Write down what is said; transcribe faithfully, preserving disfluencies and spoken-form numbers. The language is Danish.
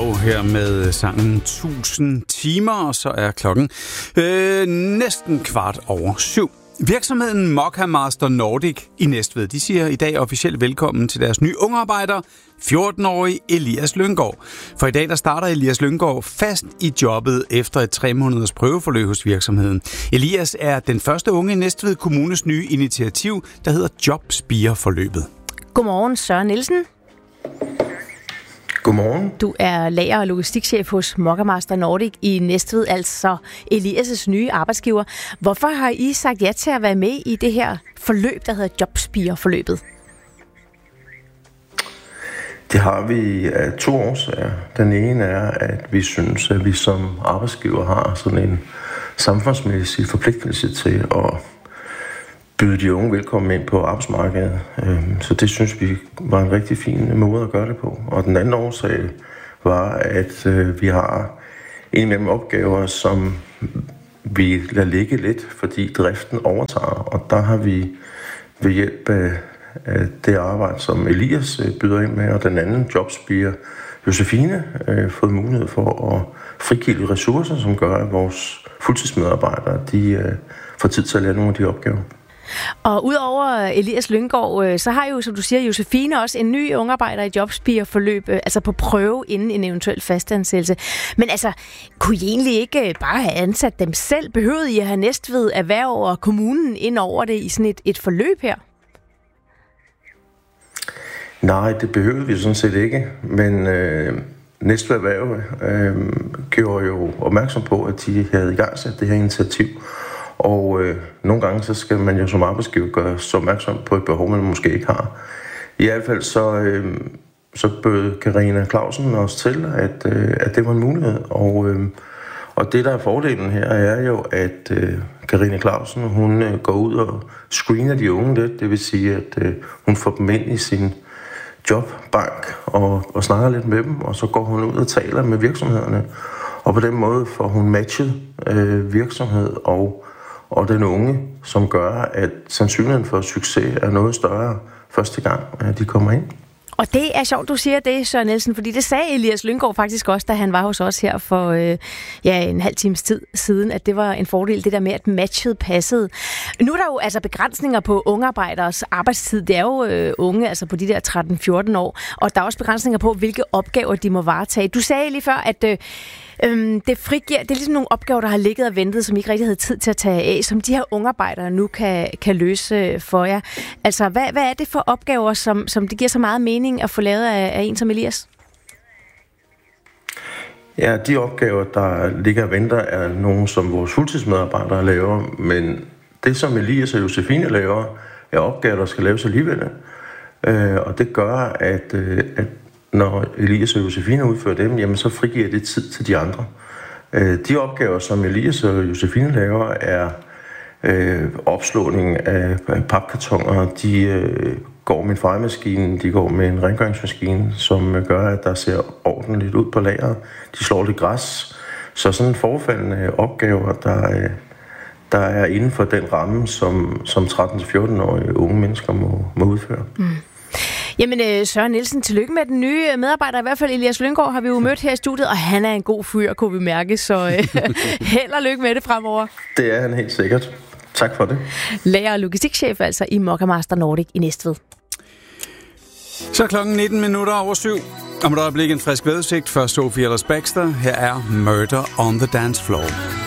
Low her med sangen tusind timer, og så er klokken øh, næsten kvart over syv. Virksomheden Mokka Master Nordic i Næstved, de siger i dag officielt velkommen til deres nye ungearbejder, fjorten-årige Elias Lynggaard. For i dag der starter Elias Lynggaard fast i jobbet efter et tre måneders prøveforløb hos virksomheden. Elias er den første unge i Næstved Kommunes nye initiativ, der hedder Jobspirer-forløbet. Godmorgen, Søren Nielsen. Godmorgen. Du er lager- og logistikchef hos Mokka Master Nordic i Næstved, altså Elias' nye arbejdsgiver. Hvorfor har I sagt ja til at være med i det her forløb, der hedder Jobspirer-forløbet? Det har vi af to årsager. Den ene er, at vi synes, at vi som arbejdsgiver har sådan en samfundsmæssig forpligtelse til at byde de unge velkommen ind på arbejdsmarkedet. Så det synes vi var en rigtig fin måde at gøre det på. Og den anden årsag var, at vi har en af de opgaver, som vi lader ligge lidt, fordi driften overtager. Og der har vi ved hjælp af det arbejde, som Elias byder ind med, og den anden jobspirer, Josefine, fået mulighed for at frigive ressourcer, som gør, at vores fuldtidsmedarbejdere de får tid til at lave nogle af de opgaver. Og udover Elias Lynggaard, så har jo, som du siger, Josefine også en ny ungarbejder i jobspirer-forløb, altså på prøve inden en eventuel fastansættelse. Men altså, kunne I egentlig ikke bare have ansat dem selv? Behøvede I at have Næstved erhverv og kommunen ind over det i sådan et, et forløb her? Nej, det behøvede vi sådan set ikke, men øh, Næstved Erhverv øh, gjorde jo opmærksom på, at de havde igangsat det her initiativ. Og øh, nogle gange så skal man jo som arbejdsgiver gøre så opmærksom på et behov, man måske ikke har. I hvert fald så, øh, så bød Karina Clausen os til, at, øh, at det var en mulighed. Og, øh, og det, der er fordelen her, er jo, at øh, Karina Clausen, hun øh, går ud og screener de unge lidt. Det vil sige, at øh, hun får dem ind i sin jobbank og, og snakker lidt med dem, og så går hun ud og taler med virksomhederne. Og på den måde får hun matchet øh, virksomhed og og den unge, som gør, at sandsynligheden for succes er noget større første gang, at de kommer ind. Og det er sjovt, du siger det, Søren Nielsen, fordi det sagde Elias Lynggaard faktisk også, da han var hos os her for øh, ja, en halv times tid siden, at det var en fordel, det der med, at matchet passede. Nu er der jo altså begrænsninger på ungearbejderes arbejdstid. Det er jo øh, unge, altså på de der tretten fjorten år, og der er også begrænsninger på, hvilke opgaver de må varetage. Du sagde lige før, at øh, Øhm, det frigiver, det er ligesom nogle opgaver, der har ligget og ventet, som I ikke rigtig havde tid til at tage af, som de her ungearbejdere nu kan, kan løse for jer. Altså, hvad, hvad er det for opgaver, som, som det giver så meget mening at få lavet af, af en som Elias? Ja, de opgaver, der ligger og venter, er nogle, som vores fuldtidsmedarbejdere laver, men det, som Elias og Josefine laver, er opgaver, der skal laves alligevel. Øh, og det gør, at, øh, at når Elias og Josefine udfører dem, jamen så frigiver det tid til de andre. De opgaver, som Elias og Josefine laver, er øh, opslåning af papkartoner. De øh, går med en fejemaskine, de går med en rengøringsmaskine, som gør, at der ser ordentligt ud på lageret. De slår lidt græs. Så sådan en forfaldende opgaver, der, der er inden for den ramme, som, som tretten til fjorten-årige unge mennesker må, må udføre. Mm. Jamen, Søren Nielsen, tillykke med den nye medarbejder. I hvert fald Elias Lynggaard har vi jo mødt her i studiet, og han er en god fyr, kunne vi mærke, så øh, held og lykke med det fremover. Det er han helt sikkert. Tak for det. Lager- og logistikchef altså i Mokka Master Nordic i Næstved. Så klokken nitten minutter over syv. Om et øjeblik en frisk vejrudsigt. Først Sophie Ellis Bextor. Her er Murder on the Dance Floor.